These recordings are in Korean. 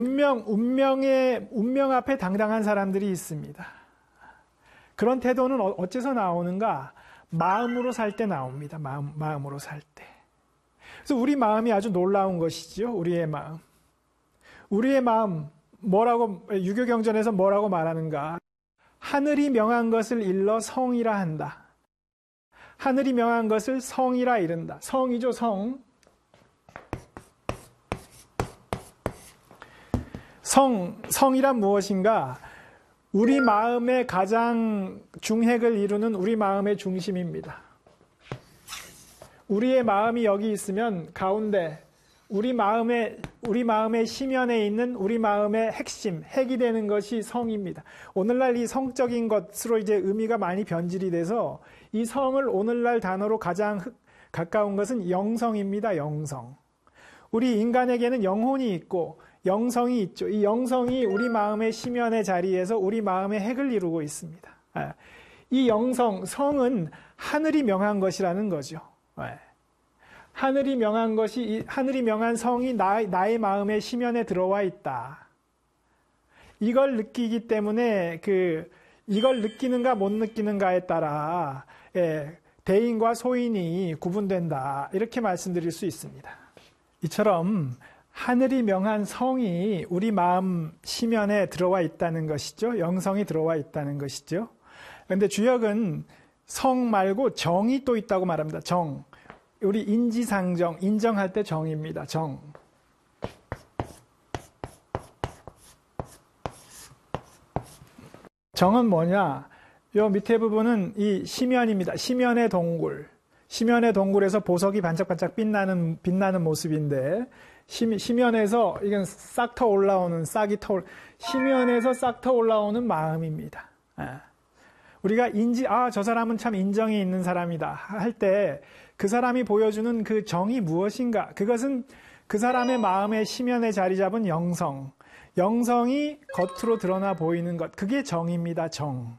운명 앞에 당당한 사람들이 있습니다. 그런 태도는 어째서 나오는가? 마음으로 살 때 나옵니다. 마음으로 살 때. 그래서 우리 마음이 아주 놀라운 것이지요. 우리의 마음. 우리의 마음, 유교경전에서 뭐라고 말하는가? 하늘이 명한 것을 일러 성이라 한다. 하늘이 명한 것을 성이라 이른다. 성이죠, 성. 성이란 무엇인가? 우리 마음의 가장 중핵을 이루는 우리 마음의 중심입니다. 우리의 마음이 여기 있으면 가운데 우리 마음의 심연에 있는 우리 마음의 핵심, 핵이 되는 것이 성입니다. 오늘날 이 성적인 것으로 이제 의미가 많이 변질이 돼서 이 성을 오늘날 단어로 가장 가까운 것은 영성입니다. 영성. 우리 인간에게는 영혼이 있고 영성이 있죠. 이 영성이 우리 마음의 심연의 자리에서 우리 마음의 핵을 이루고 있습니다. 이 성은 하늘이 명한 것이라는 거죠. 하늘이 명한 성이 나의 마음의 심연에 들어와 있다. 이걸 느끼기 때문에 이걸 느끼는가 못 느끼는가에 따라 대인과 소인이 구분된다. 이렇게 말씀드릴 수 있습니다. 이처럼 하늘이 명한 성이 우리 마음 심연에 들어와 있다는 것이죠. 영성이 들어와 있다는 것이죠. 그런데 주역은 성 말고 정이 또 있다고 말합니다. 정. 우리 인지상정, 인정할 때 정입니다. 정. 정은 뭐냐? 요 밑에 부분은 이 심연입니다. 심연의 동굴. 심연의 동굴에서 보석이 반짝반짝 빛나는 모습인데, 심연에서 이건 심연에서 싹 터 올라오는 마음입니다. 우리가 저 사람은 참 인정이 있는 사람이다 할 때 그 사람이 보여주는 그 정이 무엇인가? 그것은 그 사람의 마음의 심연에 자리 잡은 영성이 겉으로 드러나 보이는 것. 그게 정입니다. 정.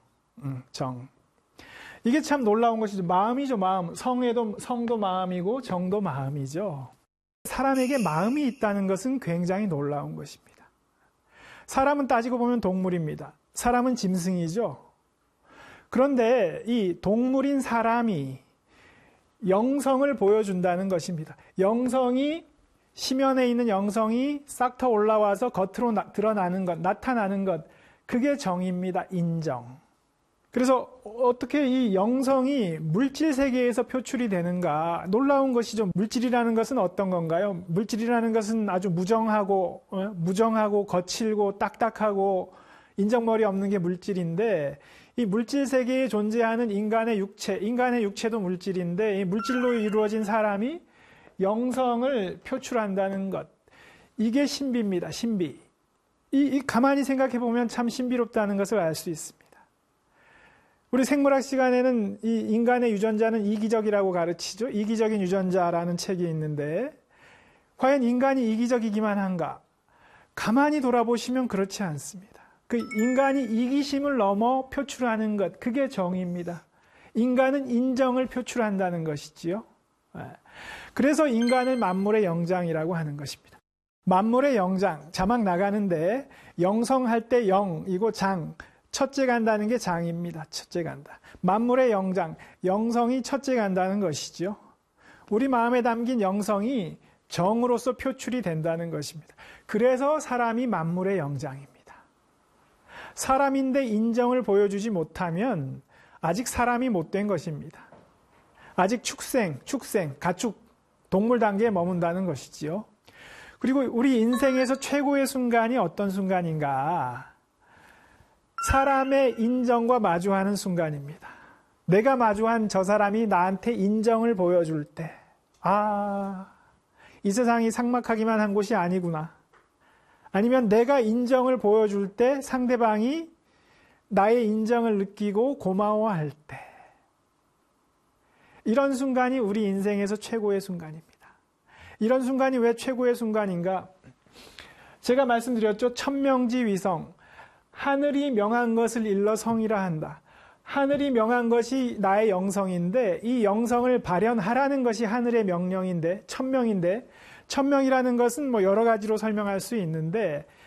이게 참 놀라운 것이죠. 마음이죠, 마음. 성도 마음이고 정도 마음이죠. 사람에게 마음이 있다는 것은 굉장히 놀라운 것입니다. 사람은 따지고 보면 동물입니다. 사람은 짐승이죠. 그런데 이 동물인 사람이 영성을 보여준다는 것입니다. 심연에 있는 영성이 싹 터 올라와서 겉으로 드러나는 것, 나타나는 것, 그게 정입니다. 인정. 그래서 어떻게 이 영성이 물질 세계에서 표출이 되는가? 놀라운 것이죠. 물질이라는 것은 어떤 건가요? 물질이라는 것은 아주 무정하고 거칠고 딱딱하고 인정머리 없는 게 물질인데, 이 물질 세계에 존재하는 인간의 육체도 물질인데, 이 물질로 이루어진 사람이 영성을 표출한다는 것, 이게 신비입니다. 신비. 가만히 생각해 보면 참 신비롭다는 것을 알 수 있습니다. 우리 생물학 시간에는 이 인간의 유전자는 이기적이라고 가르치죠. 이기적인 유전자라는 책이 있는데, 과연 인간이 이기적이기만 한가? 가만히 돌아보시면 그렇지 않습니다. 그 인간이 이기심을 넘어 표출하는 것, 그게 정의입니다. 인간은 인정을 표출한다는 것이지요. 그래서 인간을 만물의 영장이라고 하는 것입니다. 만물의 영장, 자막 나가는데 영성할 때 영이고 장, 첫째 간다는 게 장입니다. 첫째 간다. 만물의 영장, 영성이 첫째 간다는 것이죠. 우리 마음에 담긴 영성이 정으로서 표출이 된다는 것입니다. 그래서 사람이 만물의 영장입니다. 사람인데 인정을 보여주지 못하면 아직 사람이 못된 것입니다. 아직 축생, 가축, 동물 단계에 머문다는 것이지요. 그리고 우리 인생에서 최고의 순간이 어떤 순간인가? 사람의 인정과 마주하는 순간입니다. 내가 마주한 저 사람이 나한테 인정을 보여줄 때, 이 세상이 삭막하기만 한 곳이 아니구나. 아니면 내가 인정을 보여줄 때 상대방이 나의 인정을 느끼고 고마워할 때, 이런 순간이 우리 인생에서 최고의 순간입니다. 이런 순간이 왜 최고의 순간인가? 제가 말씀드렸죠. 천명지위성. 하늘이 명한 것을 일러 성이라 한다. 하늘이 명한 것이 나의 영성인데, 이 영성을 발현하라는 것이 하늘의 명령인데, 천명인데, 천명이라는 것은 여러 가지로 설명할 수 있는데,